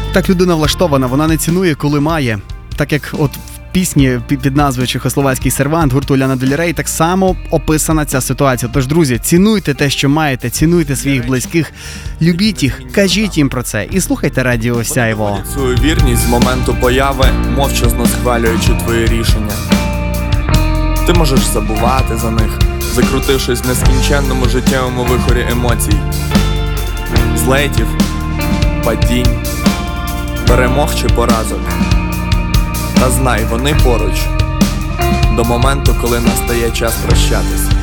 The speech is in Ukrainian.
Так людина влаштована, вона не цінує, коли має. Так як от в пісні під назвою «Чехословацький сервант» гурту Ляна Дель Рей так само описана ця ситуація. Тож, друзі, цінуйте те, що маєте, цінуйте своїх близьких, любіть їх, кажіть їм про це і слухайте Радіо Сяйво. Свою вірність з моменту появи, мовчазно схвалюючи твої рішення. Ти можеш забувати за них, закрутившись в нескінченному життєвому вихорі емоцій, злетів, падінь, перемог чи поразок. Та знай, вони поруч, до моменту, коли настає час прощатись.